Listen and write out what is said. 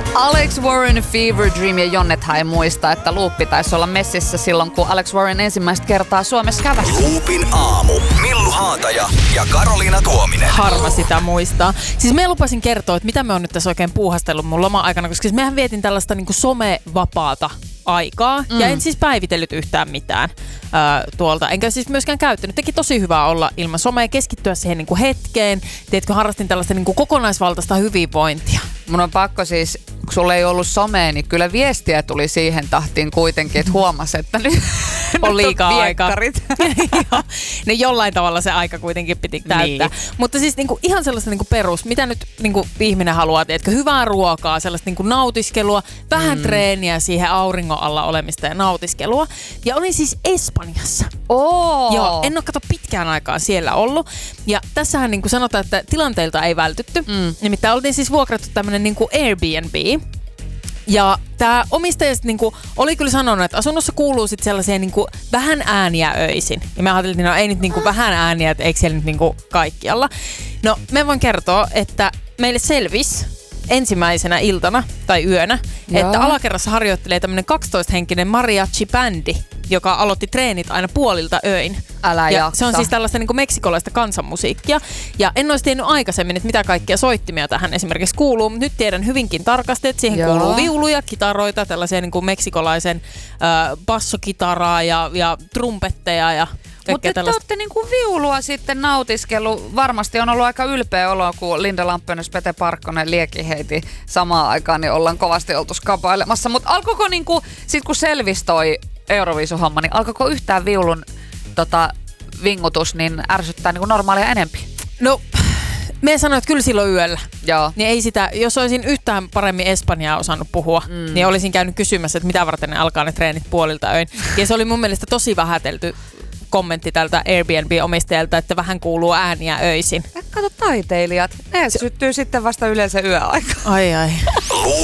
Alex Warren, Fever Dream ja Jonnethan ei muista, että Luuppi taisi olla messissä silloin, kun Alex Warren ensimmäistä kertaa Suomessa käväsi. Luupin aamu. Millu Haataja ja Karoliina Tuominen. Harva sitä muistaa. Siis mä lupasin kertoa, että mitä me on nyt tässä oikein puuhastellut mun loma-aikana, koska siis mehän vietin tällaista niinku somevapaata aikaa ja en siis päivitellyt yhtään mitään tuolta. Enkä siis myöskään käyttänyt. Teki tosi hyvää olla ilman somea, keskittyä siihen niinku hetkeen. Tiedätkö, harrastin tällaista niinku kokonaisvaltaista hyvinvointia. Mun on pakko siis, kun sulla ei ollut somea, niin kyllä viestiä tuli siihen tahtiin kuitenkin, että huomasi, että nyt on liikaa aikaa. Ne jollain tavalla se aika kuitenkin piti täyttää. Niin. Mutta siis niinku ihan sellaista niinku perus, mitä nyt niinku ihminen haluaa, tiedätkö, hyvää ruokaa, sellaista niinku nautiskelua, vähän treeniä siihen auringon alla olemista ja nautiskelua. Ja olin siis Espanjassa. Joo, en ole kato pitkään aikaa siellä ollut. Ja tässähän niinku sanotaan, että tilanteilta ei vältytty. Nimittäin oltiin siis vuokrattu tämmönen niinku Airbnb. Ja tää omistaja niinku oli kyllä sanonut, että asunnossa kuuluu sit sellaisia niinku vähän ääniä öisin. Ja me ajattelin, että no ei nyt niinku vähän ääniä, että eikö siellä nyt niinku kaikkialla. No me voin kertoa, että meille selvisi ensimmäisenä iltana tai yönä, että alakerrassa harjoittelee tämmönen 12-henkinen mariachi-bändi, joka aloitti treenit aina puolilta öin. Älä jaksa. Se on siis tällaista niin kuin meksikolaista kansanmusiikkia. Ja en olisi tiennyt aikaisemmin, että mitä kaikkia soittimia tähän esimerkiksi kuuluu, mutta nyt tiedän hyvinkin tarkasti, että siihen kuuluu viuluja, kitaroita, tällaisia niin kuin meksikolaisen bassokitaraa ja trumpetteja ja mutta nyt te olette niinku viulua sitten nautiskellut. Varmasti on ollut aika ylpeä olo, kun Linda Lampenius, Pete Parkkonen, Lieki heiti samaan aikaan, niin ollaan kovasti oltu skapailemassa. Mutta alkoiko niinku, sit kun selvisi toi Euroviisuhomma, niin alkoiko yhtään viulun vingutus niin ärsyttää niinku normaalia enempi? No, me sanoin, että kyllä silloin yöllä. Joo. Niin ei sitä, jos olisin yhtään paremmin espanjaa osannut puhua, niin olisin käynyt kysymässä, että mitä varten ne alkaa ne treenit puolilta öin. Ja se oli mun mielestä tosi vähätelty kommentti tältä Airbnb-omistajalta, että vähän kuuluu ääniä öisin. Kato taiteilijat, ne syttyy sitten vasta yleensä yöaikaan. Ai.